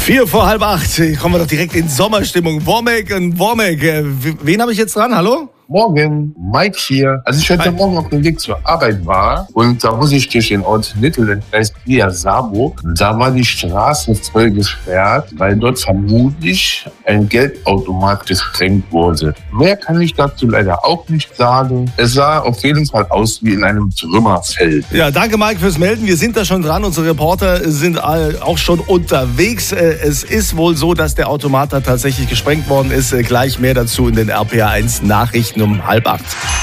7:45. Kommen wir doch direkt in Sommerstimmung. Womack und Womack. Wen habe ich jetzt dran? Hallo? Morgen, Mike hier. Als ich heute Morgen auf dem Weg zur Arbeit war und da muss ich durch den Ort Nittel, da ist via Sabo, da war die Straße voll gesperrt, weil dort vermutlich ein Geldautomat gesprengt wurde. Mehr kann ich dazu leider auch nicht sagen. Es sah auf jeden Fall aus wie in einem Trümmerfeld. Ja, danke Mike fürs Melden. Wir sind da schon dran. Unsere Reporter sind auch schon unterwegs. Es ist wohl so, dass der Automat da tatsächlich gesprengt worden ist. Gleich mehr dazu in den RPA1 Nachrichten um 7:30.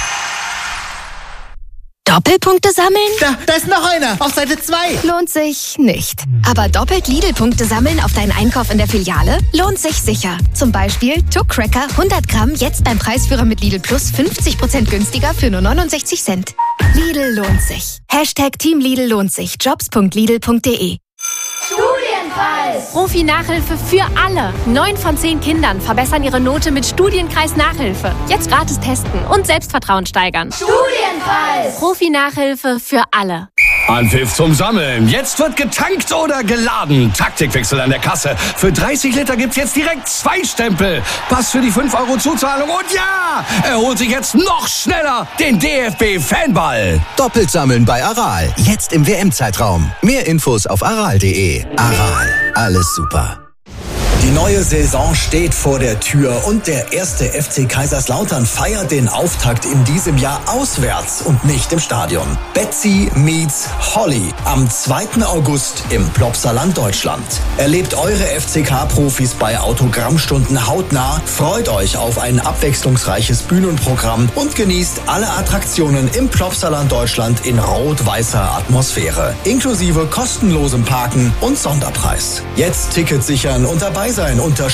Doppelpunkte sammeln? Da ist noch einer, auf Seite 2. Lohnt sich nicht. Aber doppelt Lidl-Punkte sammeln auf deinen Einkauf in der Filiale? Lohnt sich sicher. Zum Beispiel Tuck Cracker 100 Gramm jetzt beim Preisführer mit Lidl Plus 50% günstiger für nur 69 Cent. Lidl lohnt sich. #Team Lidl lohnt sich. Jobs.lidl.de. Studienkreis! Profi-Nachhilfe für alle. 9 von 10 Kindern verbessern ihre Note mit Studienkreis Nachhilfe. Jetzt gratis testen und Selbstvertrauen steigern. Studienkreis! Profi-Nachhilfe für alle. Anpfiff zum Sammeln. Jetzt wird getankt oder geladen. Taktikwechsel an der Kasse. Für 30 Liter gibt's jetzt direkt 2 Stempel. Pass für die 5 € Zuzahlung. Und ja, er holt sich jetzt noch schneller den DFB-Fanball. Doppelt sammeln bei Aral. Jetzt im WM-Zeitraum. Mehr Infos auf aral.de. Aral. Alles super. Die neue Saison steht vor der Tür und der erste FC Kaiserslautern feiert den Auftakt in diesem Jahr auswärts und nicht im Stadion. Betsy meets Holly am 2. August im Plopsaland, Deutschland. Erlebt eure FCK-Profis bei Autogrammstunden hautnah, freut euch auf ein abwechslungsreiches Bühnenprogramm und genießt alle Attraktionen im Plopsaland, Deutschland in rot-weißer Atmosphäre, inklusive kostenlosem Parken und Sonderpreis. Jetzt Tickets sichern und dabei sein unter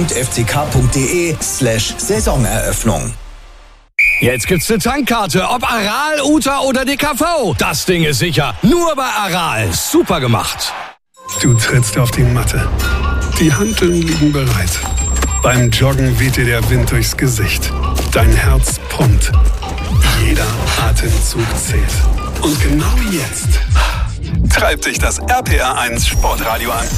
shop.fck.de/Saisoneröffnung. Jetzt gibt's eine Tankkarte, ob Aral, Uta oder DKV. Das Ding ist sicher. Nur bei Aral. Super gemacht. Du trittst auf die Matte. Die Hanteln liegen bereit. Beim Joggen weht dir der Wind durchs Gesicht. Dein Herz pumpt. Jeder Atemzug zählt. Und genau jetzt treibt dich das RPA1 Sportradio an.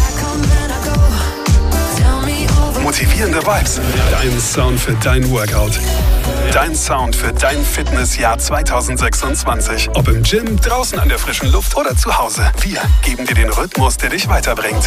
Motivierende Vibes. Dein Sound für dein Workout. Dein Sound für dein Fitnessjahr 2026. Ob im Gym, draußen an der frischen Luft oder zu Hause. Wir geben dir den Rhythmus, der dich weiterbringt.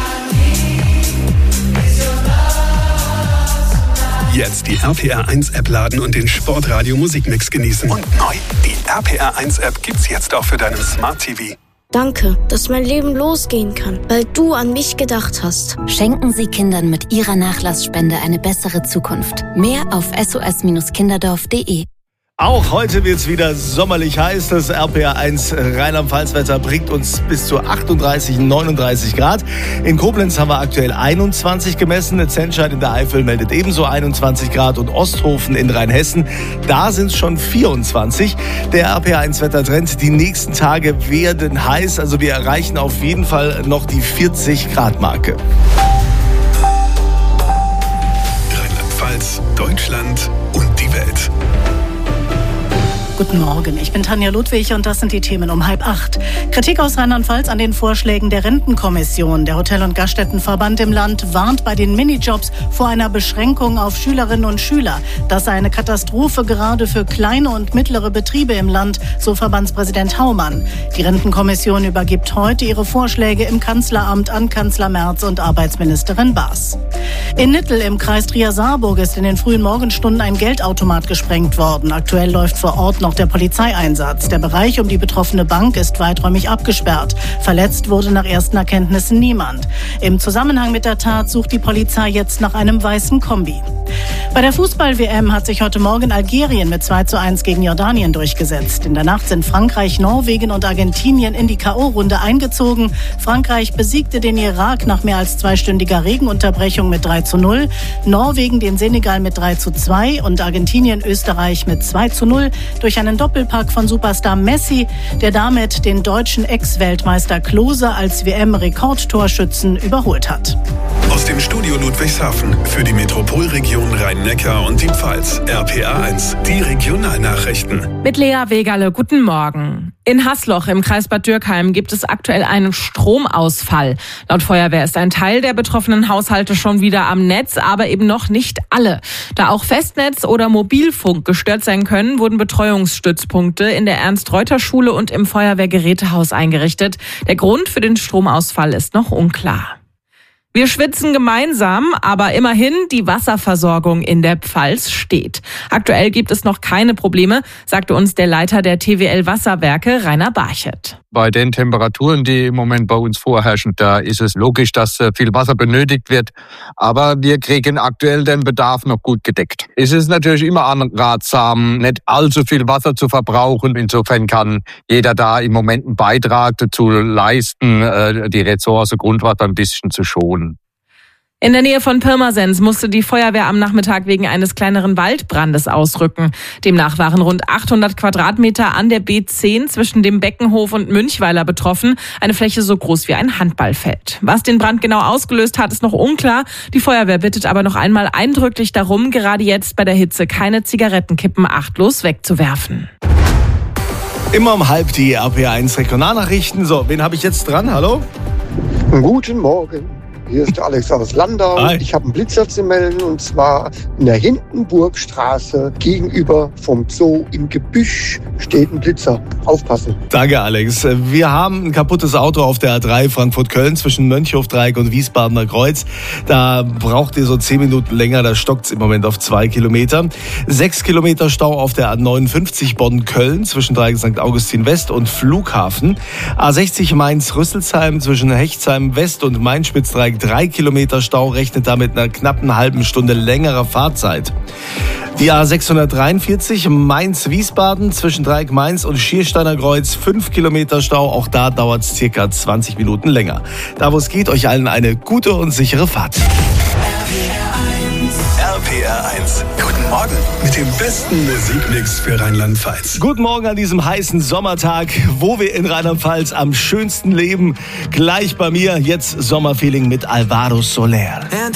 Jetzt die RPR1-App laden und den Sportradio Musikmix genießen. Und neu, die RPR1-App gibt's jetzt auch für deinen Smart TV. Danke, dass mein Leben losgehen kann, weil du an mich gedacht hast. Schenken Sie Kindern mit Ihrer Nachlassspende eine bessere Zukunft. Mehr auf sos-kinderdorf.de. Auch heute wird's wieder sommerlich heiß. Das RPA1 Rheinland-Pfalz-Wetter bringt uns bis zu 38, 39 Grad. In Koblenz haben wir aktuell 21 gemessen. Zentscheid in der Eifel meldet ebenso 21 Grad und Osthofen in Rheinhessen, da sind es schon 24. Der RPA1-Wettertrend, die nächsten Tage werden heiß. Also wir erreichen auf jeden Fall noch die 40-Grad-Marke. Rheinland-Pfalz, Deutschland und die Welt. Guten Morgen, ich bin Tanja Ludwig und das sind die Themen um 7:30. Kritik aus Rheinland-Pfalz an den Vorschlägen der Rentenkommission. Der Hotel- und Gaststättenverband im Land warnt bei den Minijobs vor einer Beschränkung auf Schülerinnen und Schüler. Das sei eine Katastrophe gerade für kleine und mittlere Betriebe im Land, so Verbandspräsident Haumann. Die Rentenkommission übergibt heute ihre Vorschläge im Kanzleramt an Kanzler Merz und Arbeitsministerin Baas. In Nittel im Kreis Trier-Saarburg ist in den frühen Morgenstunden ein Geldautomat gesprengt worden. Aktuell läuft vor Ort noch der Polizeieinsatz. Der Bereich um die betroffene Bank ist weiträumig abgesperrt. Verletzt wurde nach ersten Erkenntnissen niemand. Im Zusammenhang mit der Tat sucht die Polizei jetzt nach einem weißen Kombi. Bei der Fußball-WM hat sich heute Morgen Algerien mit 2:1 gegen Jordanien durchgesetzt. In der Nacht sind Frankreich, Norwegen und Argentinien in die K.O.-Runde eingezogen. Frankreich besiegte den Irak nach mehr als 2-stündiger Regenunterbrechung mit 3:0. Norwegen den Senegal mit 3:2 und Argentinien Österreich mit 2:0 durch einen Doppelpack von Superstar Messi, der damit den deutschen Ex-Weltmeister Klose als WM-Rekordtorschützen überholt hat. Aus Aus dem Studio Ludwigshafen für die Metropolregion Rhein-Neckar und die Pfalz. RPA1, die Regionalnachrichten. Mit Lea Wegerle, guten Morgen. In Haßloch im Kreis Bad Dürkheim gibt es aktuell einen Stromausfall. Laut Feuerwehr ist ein Teil der betroffenen Haushalte schon wieder am Netz, aber eben noch nicht alle. Da auch Festnetz oder Mobilfunk gestört sein können, wurden Betreuungsstützpunkte in der Ernst-Reuter-Schule und im Feuerwehrgerätehaus eingerichtet. Der Grund für den Stromausfall ist noch unklar. Wir schwitzen gemeinsam, aber immerhin die Wasserversorgung in der Pfalz steht. Aktuell gibt es noch keine Probleme, sagte uns der Leiter der TWL Wasserwerke, Rainer Barchett. Bei den Temperaturen, die im Moment bei uns vorherrschen, da ist es logisch, dass viel Wasser benötigt wird. Aber wir kriegen aktuell den Bedarf noch gut gedeckt. Es ist natürlich immer anratsam, nicht allzu viel Wasser zu verbrauchen. Insofern kann jeder da im Moment einen Beitrag dazu leisten, die Ressource Grundwasser ein bisschen zu schonen. In der Nähe von Pirmasens musste die Feuerwehr am Nachmittag wegen eines kleineren Waldbrandes ausrücken. Demnach waren rund 800 Quadratmeter an der B10 zwischen dem Beckenhof und Münchweiler betroffen. Eine Fläche so groß wie ein Handballfeld. Was den Brand genau ausgelöst hat, ist noch unklar. Die Feuerwehr bittet aber noch einmal eindrücklich darum, gerade jetzt bei der Hitze keine Zigarettenkippen achtlos wegzuwerfen. Immer um 12:30 die RPA1 Regionalnachrichten. So, wen habe ich jetzt dran? Hallo? Guten Morgen. Hier ist der Alex aus Landau. Hi. Ich habe einen Blitzer zu melden, und zwar in der Hindenburgstraße gegenüber vom Zoo im Gebüsch steht ein Blitzer. Aufpassen. Danke, Alex. Wir haben ein kaputtes Auto auf der A3 Frankfurt-Köln zwischen Mönchhofdreieck und Wiesbadener Kreuz. Da braucht ihr so 10 Minuten länger, da stockt's im Moment auf 2 Kilometer. 6 Kilometer Stau auf der A59 Bonn-Köln zwischen Dreieck St. Augustin West und Flughafen. A60 Mainz-Rüsselsheim zwischen Hechtsheim West und Main-Spitzdreieck 3 Kilometer Stau, rechnet damit einer knappen halben Stunde längerer Fahrzeit. Die A643 Mainz-Wiesbaden zwischen Dreieck Mainz und Schiersteiner Kreuz 5 Kilometer Stau. Auch da dauert es circa 20 Minuten länger. Da wo es geht, euch allen eine gute und sichere Fahrt. RPR1, guten Morgen mit dem besten Musikmix für Rheinland-Pfalz. Guten Morgen an diesem heißen Sommertag, wo wir in Rheinland-Pfalz am schönsten leben. Gleich bei mir jetzt Sommerfeeling mit Alvaro Soler.